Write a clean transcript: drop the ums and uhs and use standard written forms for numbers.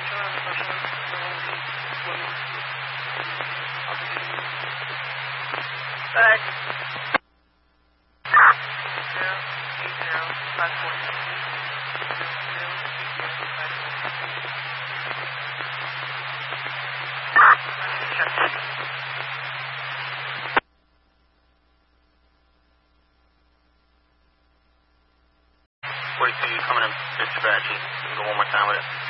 Good. Wait till you coming in dispatch and go one more time with it.